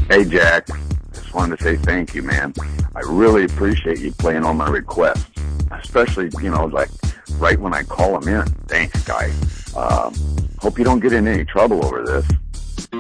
Hey, Jack. Just wanted to say thank you, man. I really appreciate you playing all my requests, especially, like right when I call them in. Thanks, guy. Hope you don't get in any trouble over this.